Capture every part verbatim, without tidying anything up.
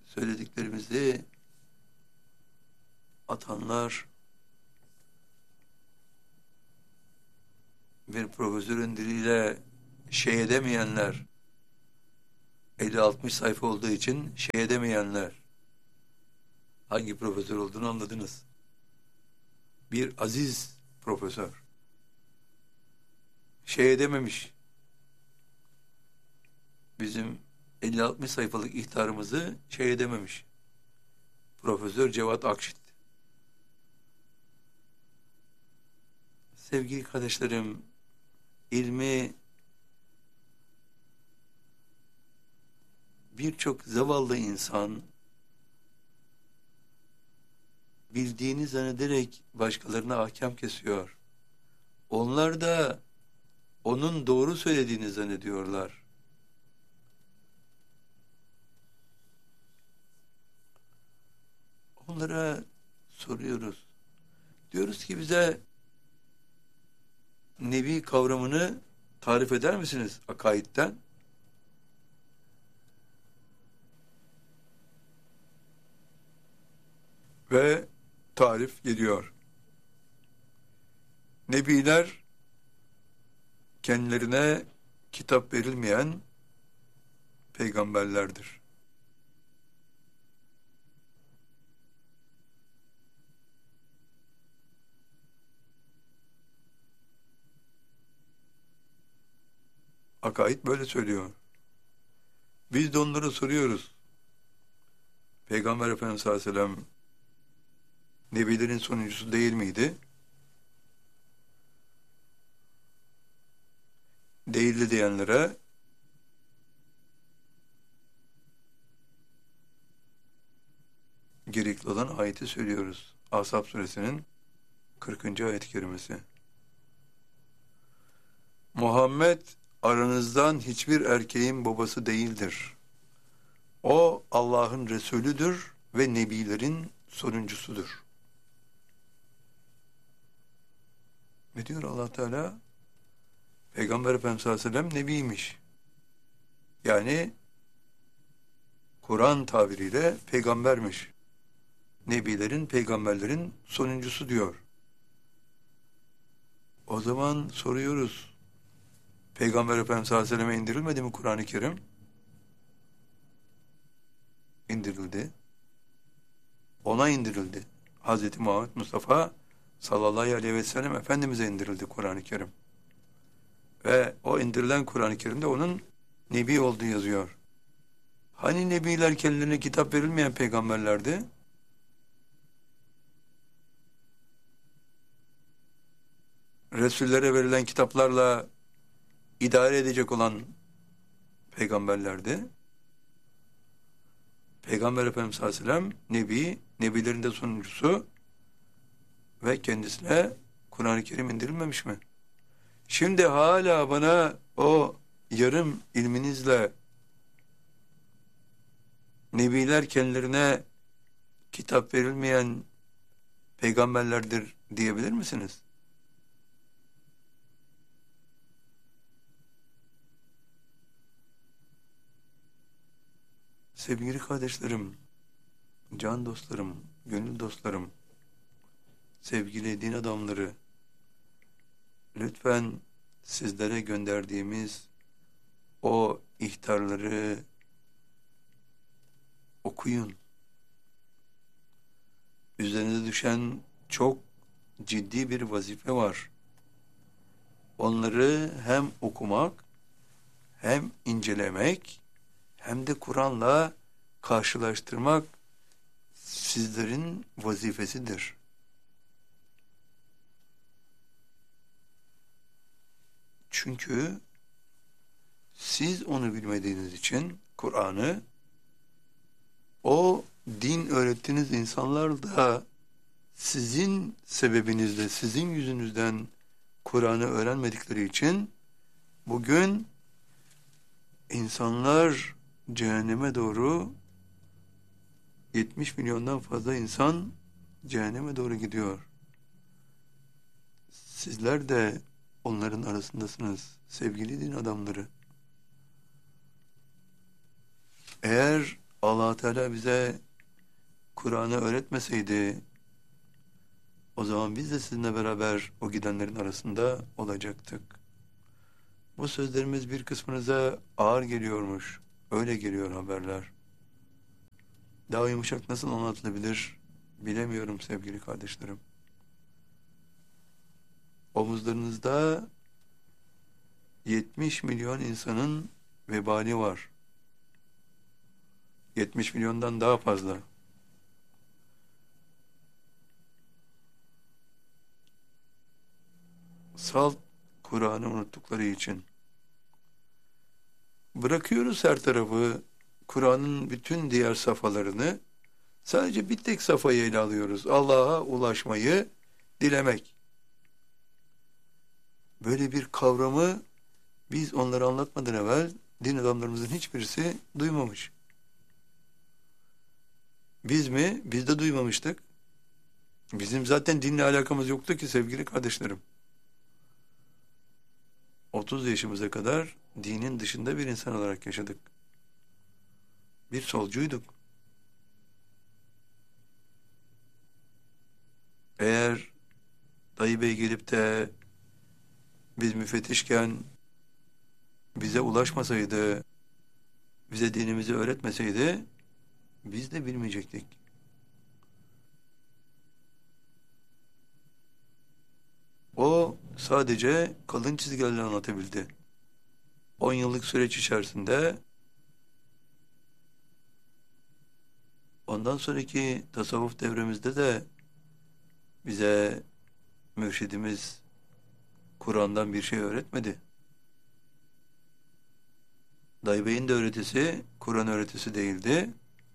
söylediklerimizi atanlar, bir profesörün diliyle şey edemeyenler, elli altmış sayfa olduğu için şey edemeyenler, hangi profesör olduğunu anladınız. Bir aziz profesör, şey edememiş, bizim elli altmış sayfalık ihtarımızı şey edememiş. Profesör Cevat Akşit. Sevgili kardeşlerim, ilmi birçok zavallı insan bildiğini zannederek başkalarına ahkam kesiyor. Onlar da onun doğru söylediğini zannediyorlar. Onlara soruyoruz. Diyoruz ki bize nebi kavramını tarif eder misiniz akaidden? Ve tarif geliyor. Nebiler kendilerine kitap verilmeyen peygamberlerdir. Akaid böyle söylüyor. Biz de onlara soruyoruz. Peygamber Efendimiz sallallahu aleyhi ve sellem nebilerin sonuncusu değil miydi? Değildi diyenlere gerekli olan ayeti söylüyoruz. Ashab suresinin kırkıncı ayet-i kerimesi. Muhammed aranızdan hiçbir erkeğin babası değildir. O Allah'ın Resulüdür ve nebilerin sonuncusudur. Ne diyor Allah Teala? Peygamber Efendimiz sallallahu aleyhi ve sellem nebiymiş. Yani Kur'an tabiriyle peygambermiş. Nebilerin, peygamberlerin sonuncusu diyor. O zaman soruyoruz. Peygamber Efendimiz sallallahu aleyhi ve selleme indirilmedi mi Kur'an-ı Kerim? İndirildi. Ona indirildi. Hazreti Muhammed Mustafa sallallahu aleyhi ve sellem Efendimiz'e indirildi Kur'an-ı Kerim. Ve o indirilen Kur'an-ı Kerim'de onun nebi olduğu yazıyor. Hani nebiler kendilerine kitap verilmeyen peygamberlerdi? Resullere verilen kitaplarla idare edecek olan peygamberlerdi. Peygamber Efendimiz sallallahu aleyhi ve sellem nebi, nebilerin de sonuncusu ve kendisine Kur'an-ı Kerim indirilmemiş mi? Şimdi hala bana o yarım ilminizle nebiler kendilerine kitap verilmeyen peygamberlerdir diyebilir misiniz? Sevgili kardeşlerim, can dostlarım, gönül dostlarım, sevgili din adamları, lütfen sizlere gönderdiğimiz o ihtarları okuyun. Üzerinize düşen çok ciddi bir vazife var. Onları hem okumak, hem incelemek, hem de Kur'an'la karşılaştırmak sizlerin vazifesidir. Çünkü siz onu bilmediğiniz için Kur'an'ı, o din öğrettiğiniz insanlar da sizin sebebinizle, sizin yüzünüzden Kur'an'ı öğrenmedikleri için bugün insanlar cehenneme doğru, yetmiş milyondan fazla insan cehenneme doğru gidiyor. Sizler de onların arasındasınız sevgili din adamları. Eğer Allah Allah Teala bize Kur'an'ı öğretmeseydi, o zaman biz de sizinle beraber o gidenlerin arasında olacaktık. Bu sözlerimiz bir kısmınıza ağır geliyormuş. Öyle geliyor haberler. Daha yumuşak nasıl anlatılabilir bilemiyorum sevgili kardeşlerim. Omuzlarınızda yetmiş milyon insanın vebali var. yetmiş milyondan daha fazla. Salt Kur'an'ı unuttukları için. Bırakıyoruz her tarafı, Kur'an'ın bütün diğer safhalarını, sadece bir tek safhayı ele alıyoruz. Allah'a ulaşmayı dilemek. Böyle bir kavramı biz onları anlatmadan evvel din adamlarımızın hiçbirisi duymamış. Biz mi? Biz de duymamıştık. Bizim zaten dinle alakamız yoktu ki sevgili kardeşlerim. otuz yaşımıza kadar dinin dışında bir insan olarak yaşadık. Bir solcuyduk. Eğer dayı bey gelip de biz müfettişken bize ulaşmasaydı, bize dinimizi öğretmeseydi, biz de bilmeyecektik. O sadece kalın çizgilerle anlatabildi. On yıllık süreç içerisinde ondan sonraki tasavvuf devremizde de bize mürşidimiz Kur'an'dan bir şey öğretmedi. Dayı Bey'in de öğretisi Kur'an öğretisi değildi.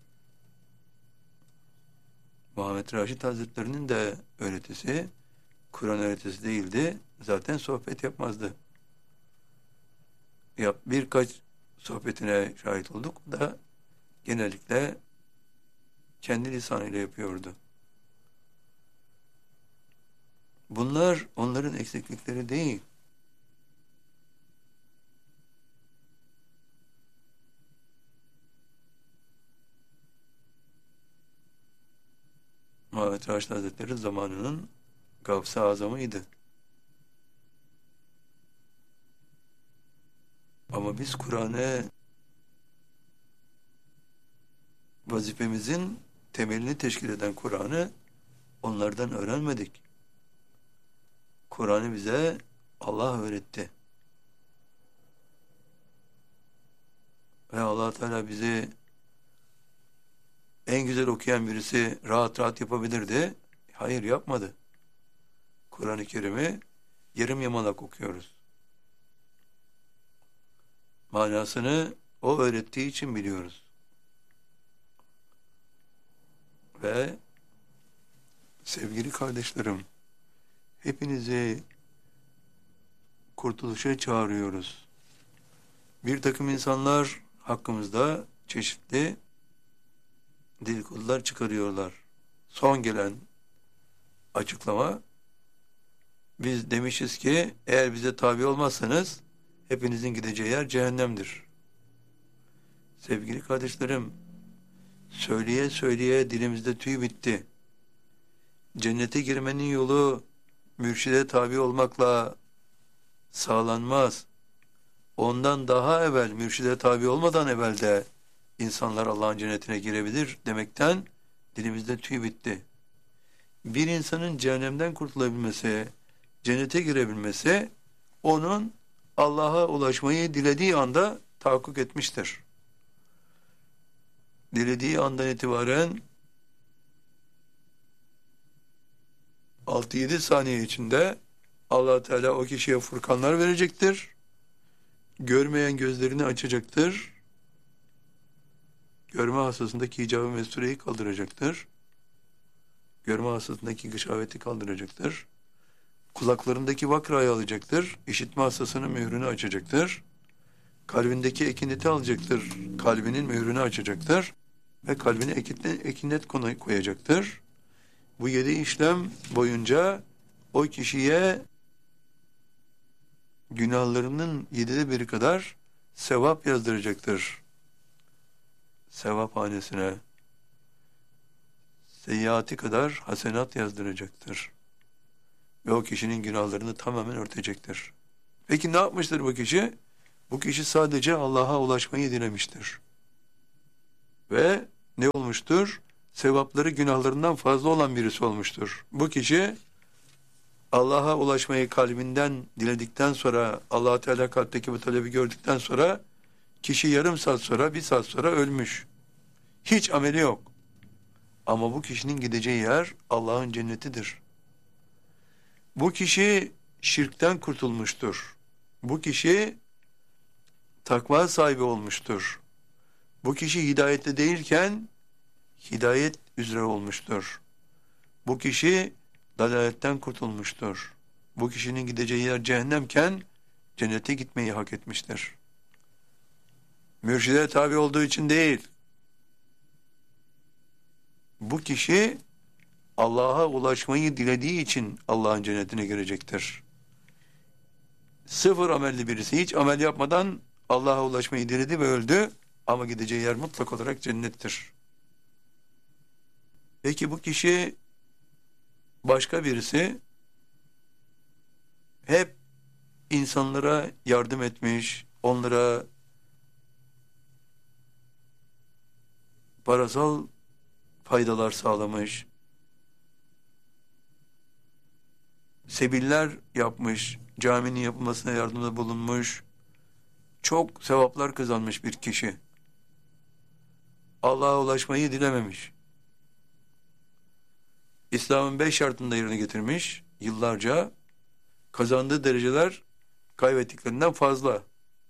Muhammed Raşid Hazretleri'nin de öğretisi Kur'an öğretisi değildi. Zaten sohbet yapmazdı. Yap, birkaç sohbetine şahit olduk. O da genellikle kendi lisanıyla yapıyordu. Bunlar onların eksiklikleri değil. Muhammed Raşid Hazretleri zamanının Gavs-ı Azam'ıydı. Ama biz Kur'an'ı vazifemizin temelini teşkil eden Kur'an'ı onlardan öğrenmedik. Kur'an'ı bize Allah öğretti. Ve Allah Teala bizi en güzel okuyan birisi rahat rahat yapabilirdi. Hayır, yapmadı. Kur'an-ı Kerim'i yarım yamalak okuyoruz. Manasını o öğrettiği için biliyoruz. Ve sevgili kardeşlerim, hepinizi kurtuluşa çağırıyoruz. Bir takım insanlar hakkımızda çeşitli dedikodular çıkarıyorlar. Son gelen açıklama, biz demişiz ki eğer bize tabi olmazsanız hepinizin gideceği yer cehennemdir. Sevgili kardeşlerim, söyleye söyleye dilimizde tüy bitti. Cennete girmenin yolu mürşide tabi olmakla sağlanmaz. Ondan daha evvel, mürşide tabi olmadan evvel de insanlar Allah'ın cennetine girebilir demekten dilimizde tüy bitti. Bir insanın cehennemden kurtulabilmesi, cennete girebilmesi, onun Allah'a ulaşmayı dilediği anda tahakkuk etmiştir. Dilediği andan itibaren altı yedi saniye içinde Allah Teala o kişiye furkanlar verecektir. Görmeyen gözlerini açacaktır. Görme hastasındaki hicab-ı mestureyi kaldıracaktır. Görme hastasındaki gışaveti kaldıracaktır. Kulaklarındaki vakrayı alacaktır. İşitme hastasının mührünü açacaktır. Kalbindeki ekineti alacaktır. Kalbinin mührünü açacaktır. Ve kalbine ekinet, ekinet koyacaktır. Bu yedi işlem boyunca o kişiye günahlarının yedide biri kadar sevap yazdıracaktır. sevaphanesine seyyiatı kadar hasenat yazdıracaktır. Ve o kişinin günahlarını tamamen örtecektir. Peki ne yapmıştır bu kişi? Bu kişi sadece Allah'a ulaşmayı dilemiştir. Ve ne olmuştur? Sevapları günahlarından fazla olan birisi olmuştur. Bu kişi Allah'a ulaşmayı kalbinden diledikten sonra, Allah Teala kalpteki bu talebi gördükten sonra kişi yarım saat sonra, bir saat sonra ölmüş. Hiç ameli yok. Ama bu kişinin gideceği yer Allah'ın cennetidir. Bu kişi şirkten kurtulmuştur. Bu kişi takva sahibi olmuştur. Bu kişi hidayette değilken hidayet üzere olmuştur. Bu kişi dalaletten kurtulmuştur. Bu kişinin gideceği yer cehennemken cennete gitmeyi hak etmiştir. Mürşide tabi olduğu için değil. Bu kişi Allah'a ulaşmayı dilediği için Allah'ın cennetine girecektir. Sıfır amelli birisi hiç amel yapmadan Allah'a ulaşmayı diledi ve öldü ama gideceği yer mutlak olarak cennettir. Peki bu kişi başka birisi hep insanlara yardım etmiş, onlara parasal faydalar sağlamış, sebiller yapmış, caminin yapılmasına yardımda bulunmuş, çok sevaplar kazanmış bir kişi. Allah'a ulaşmayı dilememiş. İslam'ın beş şartını da yerine getirmiş, yıllarca kazandığı dereceler kaybettiklerinden fazla.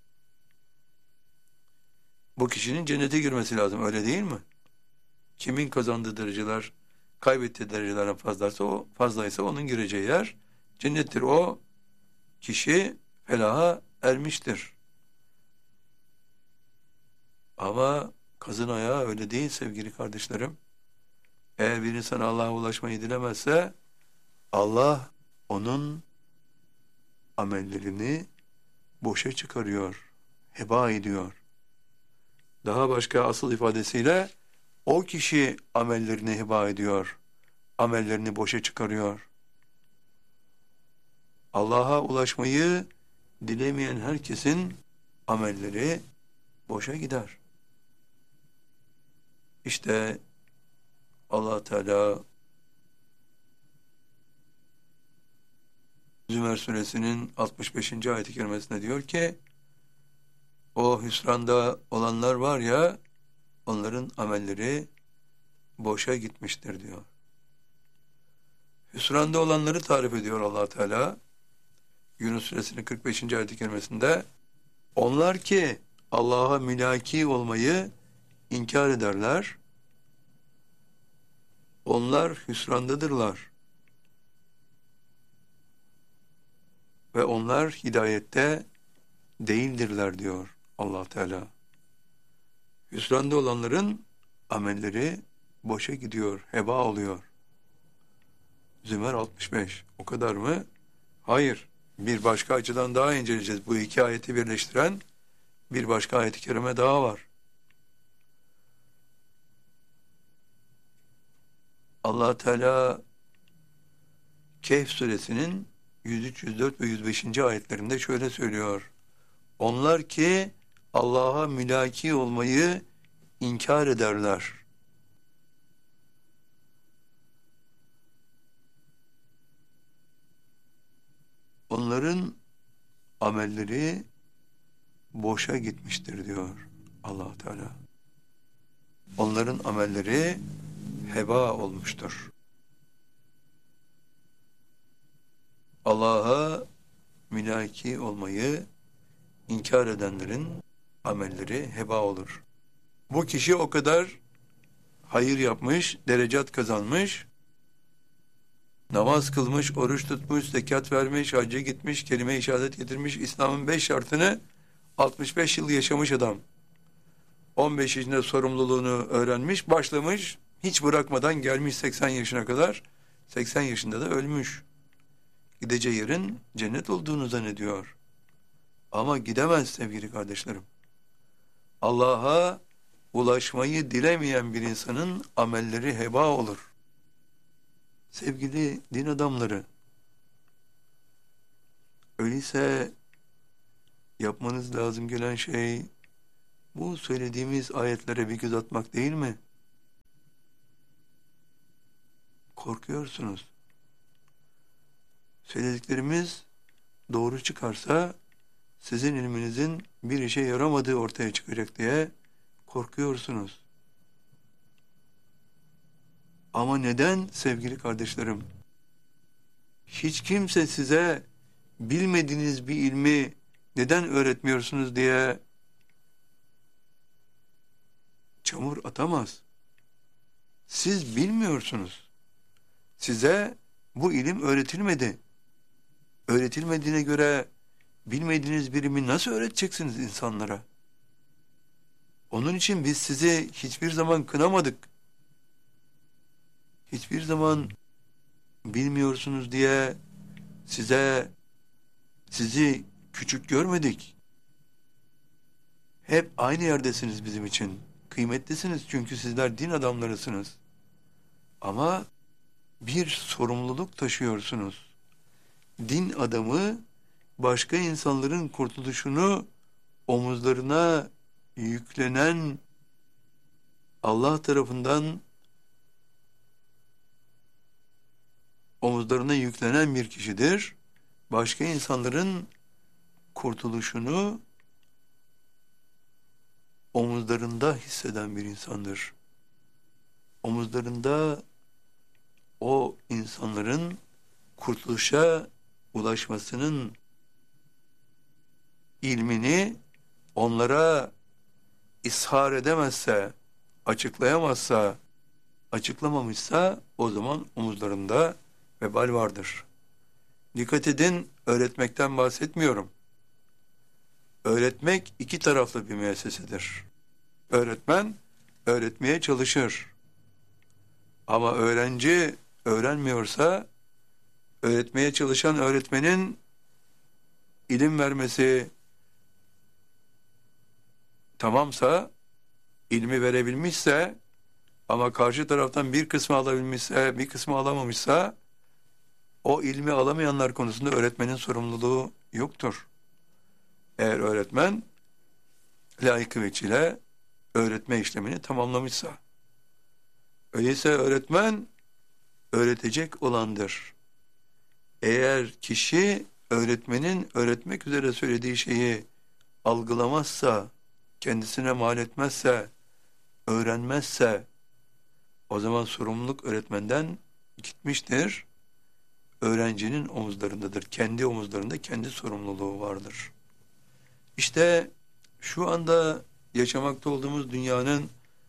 Bu kişinin cennete girmesi lazım, öyle değil mi? Kimin kazandığı dereceler kaybettiği derecelerden fazlaysa o fazlaysa onun gireceği yer cennettir. O kişi felaha ermiştir. Ama kazın ayağı öyle değil sevgili kardeşlerim. Eğer bir insan Allah'a ulaşmayı dilemezse Allah onun amellerini boşa çıkarıyor, heba ediyor. Daha başka asıl ifadesiyle o kişi amellerini heba ediyor, amellerini boşa çıkarıyor. Allah'a ulaşmayı dilemeyen herkesin amelleri boşa gider. İşte Allah Teala Zümer suresinin altmış beşinci ayet-i kerimesinde diyor ki, o hüsranda olanlar var ya, onların amelleri boşa gitmiştir diyor. Hüsranda olanları tarif ediyor Allah Teala. Yunus suresinin kırk beşinci ayet-i kerimesinde, onlar ki Allah'a mülaki olmayı inkar ederler, onlar hüsrandadırlar. Ve onlar hidayette değildirler diyor Allah Teala. Hüsranda olanların amelleri boşa gidiyor, heba oluyor. Zümer altmış beş. O kadar mı? Hayır. Bir başka açıdan daha inceleyeceğiz. Bu iki ayeti birleştiren bir başka ayet-i kerime daha var. Allah Teala Kehf suresinin yüz üç, yüz dört ve yüz beşinci ayetlerinde şöyle söylüyor. Onlar ki Allah'a mülaki olmayı inkar ederler. Onların amelleri boşa gitmiştir diyor Allah Teala. Onların amelleri heba olmuştur. Allah'a mülaki olmayı inkar edenlerin amelleri heba olur. Bu kişi o kadar hayır yapmış, derecat kazanmış, namaz kılmış, oruç tutmuş, zekat vermiş, hacca gitmiş, kelime-i şehadet getirmiş, İslam'ın beş şartını altmış beş yıl yaşamış adam. on beş yaşında sorumluluğunu öğrenmiş, başlamış, hiç bırakmadan gelmiş seksen yaşına kadar, seksen yaşında da ölmüş. Gideceği yerin cennet olduğunu zannediyor. Ama gidemez sevgili kardeşlerim. Allah'a ulaşmayı dilemeyen bir insanın amelleri heba olur. Sevgili din adamları, öyleyse yapmanız lazım gelen şey bu söylediğimiz ayetlere bir göz atmak değil mi? Korkuyorsunuz. Söylediklerimiz doğru çıkarsa sizin ilminizin bir işe yaramadığı ortaya çıkacak diye korkuyorsunuz. Ama neden sevgili kardeşlerim? Hiç kimse size bilmediğiniz bir ilmi neden öğretmiyorsunuz diye çamur atamaz. Siz bilmiyorsunuz. Size bu ilim öğretilmedi. Öğretilmediğine göre bilmediğiniz bir ilmi nasıl öğreteceksiniz insanlara? Onun için biz sizi hiçbir zaman kınamadık. Hiçbir zaman bilmiyorsunuz diye size sizi küçük görmedik. Hep aynı yerdesiniz bizim için. Kıymetlisiniz çünkü sizler din adamlarısınız. Ama bir sorumluluk taşıyorsunuz. Din adamı başka insanların kurtuluşunu omuzlarına yüklenen, Allah tarafından omuzlarına yüklenen bir kişidir. Başka insanların kurtuluşunu omuzlarında hisseden bir insandır. Omuzlarında o insanların kurtuluşa ulaşmasının ilmini onlara ishar edemezse, açıklayamazsa, açıklamamışsa o zaman omuzlarında vebal vardır. Dikkat edin, öğretmekten bahsetmiyorum. Öğretmek iki taraflı bir müessesedir. Öğretmen öğretmeye çalışır. Ama öğrenci öğrenmiyorsa, öğretmeye çalışan öğretmenin ilim vermesi tamamsa, ilmi verebilmişse ama karşı taraftan bir kısmı alabilmişse, bir kısmı alamamışsa, o ilmi alamayanlar konusunda öğretmenin sorumluluğu yoktur. Eğer öğretmen layıkı veçile öğretme işlemini tamamlamışsa. Öyleyse öğretmen öğretecek olandır. Eğer kişi öğretmenin öğretmek üzere söylediği şeyi algılamazsa, kendisine mal etmezse, öğrenmezse, o zaman sorumluluk öğretmenden gitmiştir. Öğrencinin omuzlarındadır. Kendi omuzlarında kendi sorumluluğu vardır. İşte şu anda yaşamakta olduğumuz dünyanın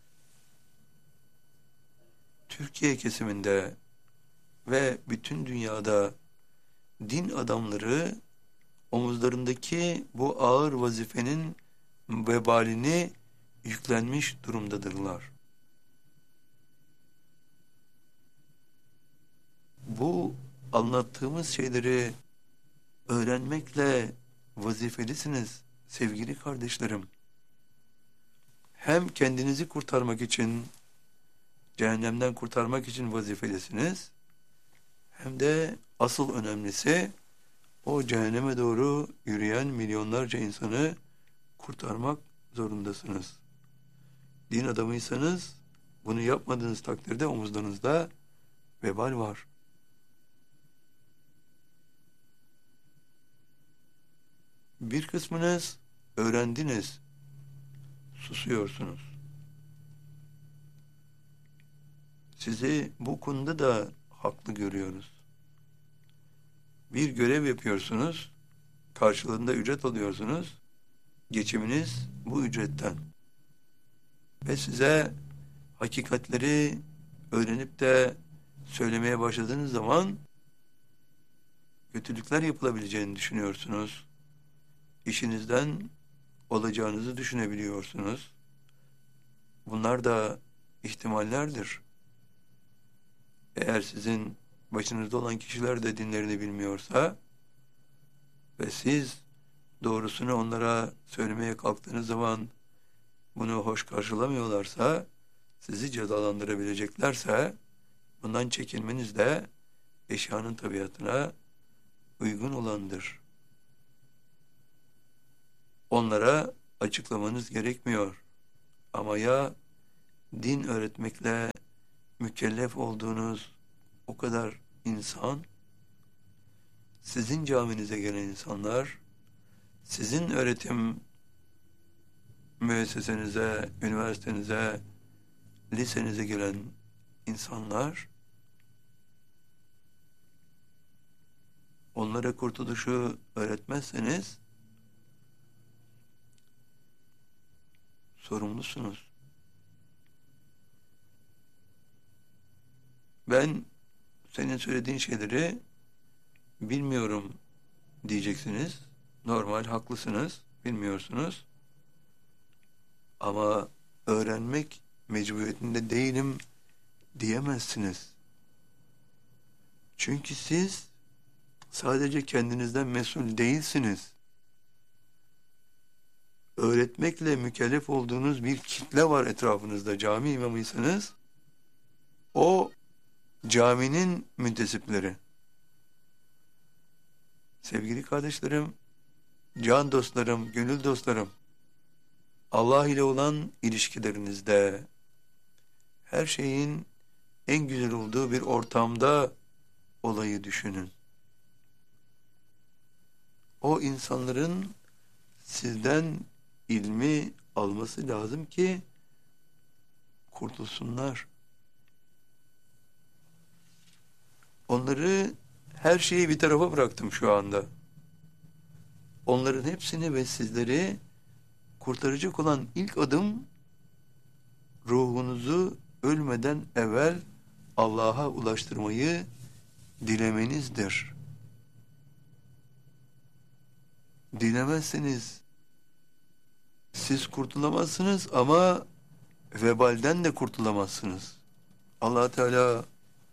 Türkiye kesiminde ve bütün dünyada din adamları omuzlarındaki bu ağır vazifenin vebalini yüklenmiş durumdadırlar. Bu anlattığımız şeyleri öğrenmekle vazifelisiniz sevgili kardeşlerim. Hem kendinizi kurtarmak için, cehennemden kurtarmak için vazifelisiniz, hem de asıl önemlisi o cehenneme doğru yürüyen milyonlarca insanı kurtarmak zorundasınız. Din adamıysanız bunu yapmadığınız takdirde omuzlarınızda vebal var. Bir kısmınız öğrendiniz, susuyorsunuz. Sizi bu konuda da haklı görüyoruz. Bir görev yapıyorsunuz, karşılığında ücret alıyorsunuz, geçiminiz bu ücretten. Ve size hakikatleri öğrenip de söylemeye başladığınız zaman kötülükler yapılabileceğini düşünüyorsunuz. İşinizden olacağınızı düşünebiliyorsunuz. Bunlar da ihtimallerdir. Eğer sizin başınızda olan kişiler de dinlerini bilmiyorsa ve siz doğrusunu onlara söylemeye kalktığınız zaman bunu hoş karşılamıyorlarsa, sizi cezalandırabileceklerse, bundan çekinmeniz de eşyanın tabiatına uygun olandır. Onlara açıklamanız gerekmiyor. Ama ya din öğretmekle mükellef olduğunuz o kadar insan, sizin caminize gelen insanlar, sizin öğretim müessesenize, üniversitenize, lisenize gelen insanlar, onlara kurtuluşu öğretmezseniz sorumlusunuz. Ben senin söylediğin şeyleri bilmiyorum diyeceksiniz. Normal, haklısınız, bilmiyorsunuz. Ama öğrenmek mecburiyetinde değilim diyemezsiniz. Çünkü siz sadece kendinizden mesul değilsiniz. Öğretmekle mükellef olduğunuz bir kitle var etrafınızda. Cami imamıysanız, o caminin müntesipleri. Sevgili kardeşlerim, can dostlarım, gönül dostlarım, Allah ile olan ilişkilerinizde, her şeyin en güzel olduğu bir ortamda olayı düşünün. O insanların sizden ilmi alması lazım ki kurtulsunlar. Onları, her şeyi bir tarafa bıraktım şu anda. Onların hepsini ve sizleri kurtaracak olan ilk adım, ruhunuzu ölmeden evvel Allah'a ulaştırmayı dilemenizdir. Dilemezseniz siz kurtulamazsınız ama vebalden de kurtulamazsınız. Allah Teala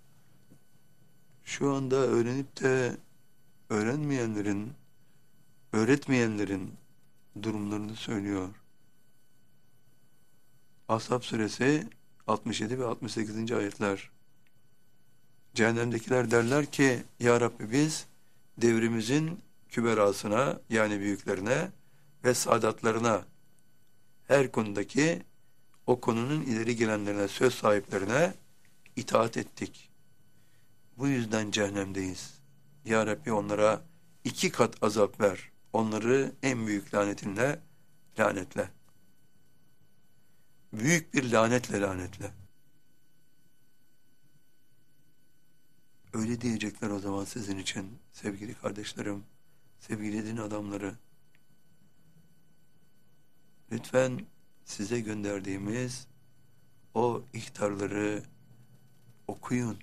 şu anda öğrenip de öğrenmeyenlerin, öğretmeyenlerin durumlarını söylüyor. Ashab suresi altmış yedi ve altmış sekizinci ayetler. Cehennemdekiler derler ki, Ya Rabbi biz devrimizin küberasına, yani büyüklerine ve sadatlarına, her konudaki o konunun ileri gelenlerine, söz sahiplerine itaat ettik. Bu yüzden cehennemdeyiz. Ya Rabbi onlara iki kat azap ver. Onları en büyük lanetinle lanetle. Büyük bir lanetle lanetle. Öyle diyecekler o zaman sizin için sevgili kardeşlerim, sevgili din adamları. Lütfen size gönderdiğimiz o ihtarları okuyun.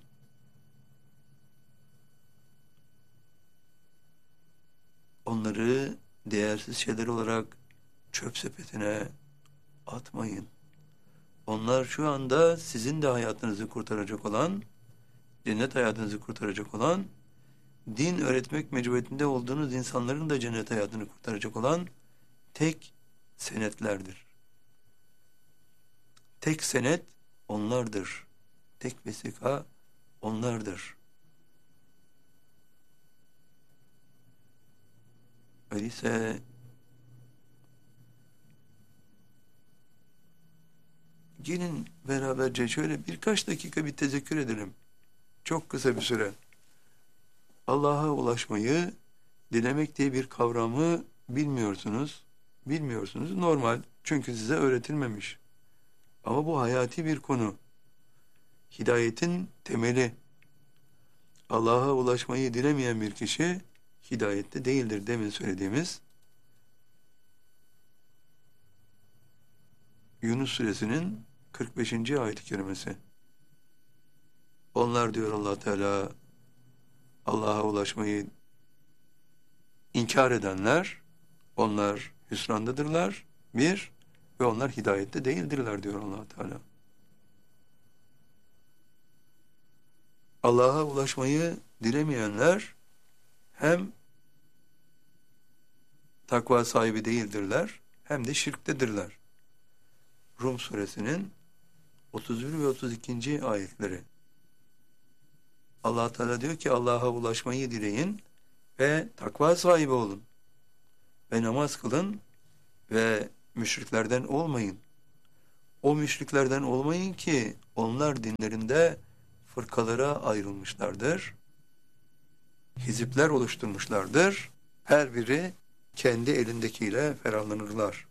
Onları değersiz şeyler olarak çöp sepetine atmayın. Onlar şu anda sizin de hayatınızı kurtaracak olan, cennet hayatınızı kurtaracak olan, din öğretmek mecburiyetinde olduğunuz insanların da cennet hayatını kurtaracak olan tek senetlerdir. Tek senet onlardır. Tek vesika onlardır. Öyleyse gelin beraberce şöyle birkaç dakika bir tezekkür edelim. Çok kısa bir süre. Allah'a ulaşmayı dilemek diye bir kavramı bilmiyorsunuz. Bilmiyorsunuz. Normal. Çünkü size öğretilmemiş. Ama bu hayati bir konu. Hidayetin temeli. Allah'a ulaşmayı dilemeyen bir kişi hidayette değildir, demin söylediğimiz Yunus suresinin kırk beşinci ayet-i kerimesi. Onlar diyor Allah Teala, Allah'a ulaşmayı inkar edenler, onlar hüsrandadırlar. Bir, ve onlar hidayette değildirler diyor Allah Teala. Allah'a ulaşmayı dilemeyenler hem takva sahibi değildirler, hem de şirktedirler. Rum suresinin otuz bir ve otuz ikinci ayetleri. Allah Teala diyor ki Allah'a ulaşmayı dileyin ve takva sahibi olun. Ve namaz kılın ve müşriklerden olmayın. O müşriklerden olmayın ki onlar dinlerinde fırkalara ayrılmışlardır. Hizipler oluşturmuşlardır. Her biri kendi elindekiyle ferahlanırlar.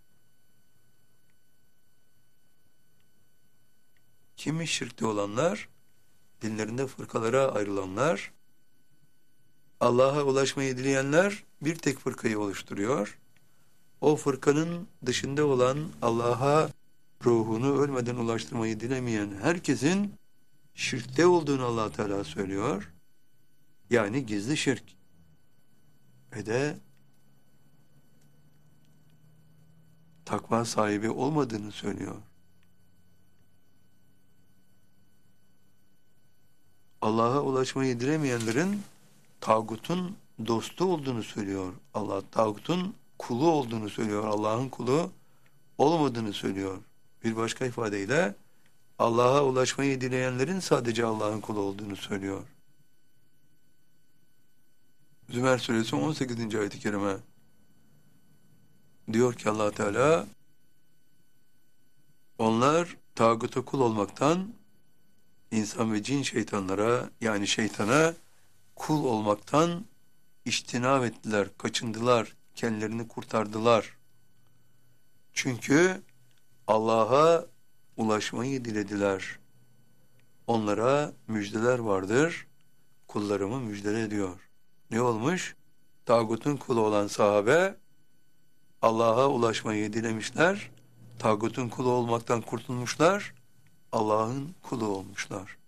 Kimi şirkte olanlar, dinlerinde fırkalara ayrılanlar, Allah'a ulaşmayı dileyenler bir tek fırkayı oluşturuyor. O fırkanın dışında olan Allah'a ruhunu ölmeden ulaştırmayı dilemeyen herkesin şirkte olduğunu Allah Teala söylüyor. Yani gizli şirk. Ve de takva sahibi olmadığını söylüyor. Allah'a ulaşmayı dilemeyenlerin tağutun dostu olduğunu söylüyor. Allah tağutun kulu olduğunu söylüyor. Allah'ın kulu olmadığını söylüyor. Bir başka ifadeyle Allah'a ulaşmayı dileyenlerin sadece Allah'ın kulu olduğunu söylüyor. Zümer suresi on sekizinci ayet-i kerime diyor ki Allah Teala onlar tağuta kul olmaktan insan ve cin şeytanlara yani şeytana kul olmaktan içtinab ettiler, kaçındılar, kendilerini kurtardılar. Çünkü Allah'a ulaşmayı dilediler. Onlara müjdeler vardır, kullarımı müjdele diyor. Ne olmuş? Tağutun kulu olan sahabe Allah'a ulaşmayı dilemişler, tağutun kulu olmaktan kurtulmuşlar, Allah'ın kulu olmuşlar.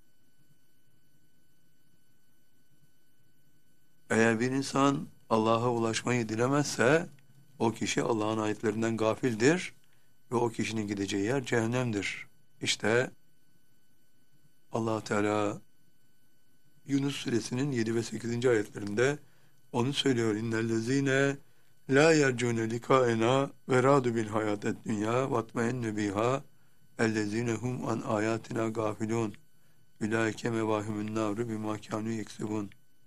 Eğer bir insan Allah'a ulaşmayı dilemezse o kişi Allah'ın ayetlerinden gafildir ve o kişinin gideceği yer cehennemdir. İşte Allah Teala Yunus suresinin yedi ve sekizinci ayetlerinde onu söylüyor. İnnellezîne lâ yercûne likâena ve râdu bil hayâted dünyâ vatmeennü bihâ ellezîne hum an âyâtina gâfilûn ülâike mevâhimün nâru bimâ kânû yeksibûn.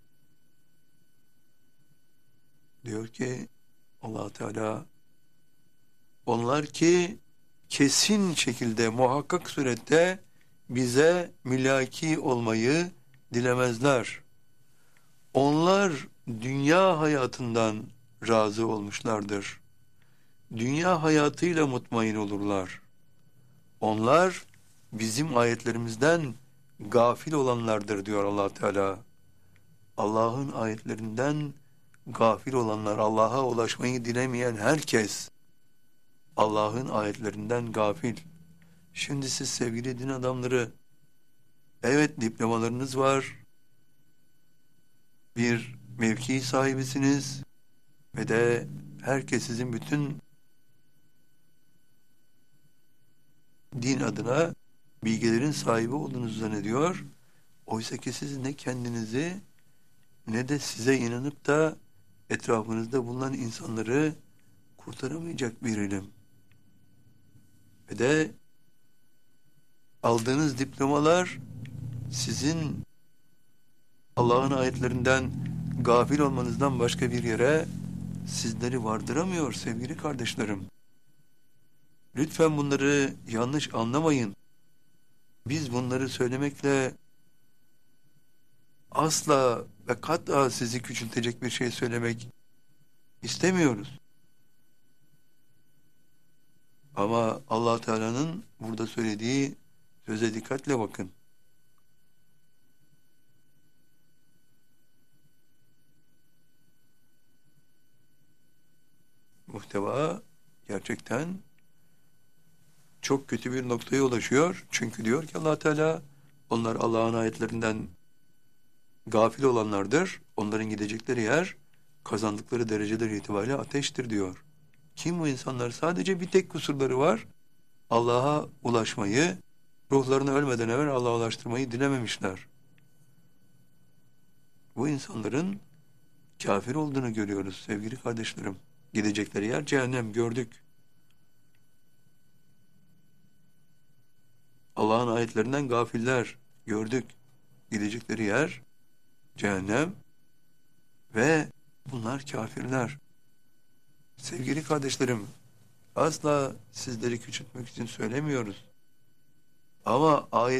Diyor ki Allah Teala onlar ki kesin şekilde muhakkak surette bize mülaki olmayı dilemezler. Onlar dünya hayatından razı olmuşlardır. Dünya hayatıyla mutmain olurlar. Onlar bizim ayetlerimizden gafil olanlardır diyor Allah Teala. Allah'ın ayetlerinden gafil olanlar, Allah'a ulaşmayı dilemeyen herkes Allah'ın ayetlerinden gafil. Şimdi siz sevgili din adamları, evet diplomalarınız var, bir mevki sahibisiniz ve de herkes sizin bütün din adına bilgilerin sahibi olduğunuzu zannediyor. Oysa ki siz ne kendinizi ne de size inanıp da etrafınızda bulunan insanları kurtaramayacak bir ilim. Ve de aldığınız diplomalar sizin Allah'ın ayetlerinden gafil olmanızdan başka bir yere sizleri vardıramıyor sevgili kardeşlerim. Lütfen bunları yanlış anlamayın. Biz bunları söylemekle asla ve kat'a sizi küçültecek bir şey söylemek istemiyoruz. Ama Allah Teala'nın burada söylediği söze dikkatle bakın. Muhteva gerçekten çok kötü bir noktaya ulaşıyor. Çünkü diyor ki Allah Teala onlar Allah'ın ayetlerinden gafil olanlardır. Onların gidecekleri yer kazandıkları dereceler itibariyle ateştir diyor. Kim bu insanlar? Sadece bir tek kusurları var. Allah'a ulaşmayı, ruhlarını ölmeden evvel Allah'a ulaştırmayı dilememişler. Bu insanların kafir olduğunu görüyoruz sevgili kardeşlerim. Gidecekleri yer cehennem gördük. Allah'ın ayetlerinden gafiller gördük. Gidecekleri yer cehennem ve bunlar kafirler. Sevgili kardeşlerim, asla sizleri küçültmek için söylemiyoruz. Ama ayet